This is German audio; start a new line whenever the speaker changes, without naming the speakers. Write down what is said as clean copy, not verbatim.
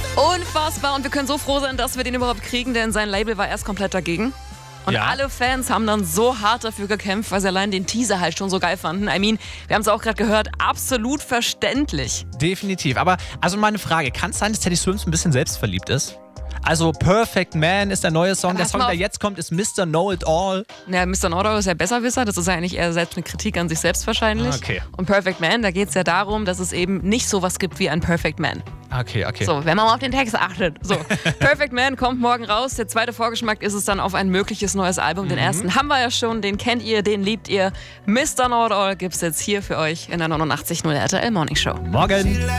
Unfassbar, und wir können so froh sein, dass wir den überhaupt kriegen, denn sein Label war erst komplett dagegen. Und alle Fans haben dann so hart dafür gekämpft, weil sie allein den Teaser halt schon so geil fanden. I mean, wir haben es auch gerade gehört, absolut verständlich.
Definitiv. Aber also meine Frage, kann es sein, dass Teddy Swims ein bisschen selbstverliebt ist? Also Perfect Man ist der neue Song. Der Song, der jetzt kommt, ist Mr. Know It All.
Ja, Mr. Know It All ist ja Besserwisser. Das ist ja eigentlich eher selbst eine Kritik an sich selbst wahrscheinlich.
Okay.
Und Perfect Man, da geht es ja darum, dass es eben nicht sowas gibt wie ein Perfect Man.
Okay.
So, wenn man mal auf den Text achtet. So, Perfect Man kommt morgen raus. Der zweite Vorgeschmack ist es dann auf ein mögliches neues Album. Den ersten haben wir ja schon, den kennt ihr, den liebt ihr. Mr. Know It All gibt's jetzt hier für euch in der 89.0 RTL Morning Show.
Morgen.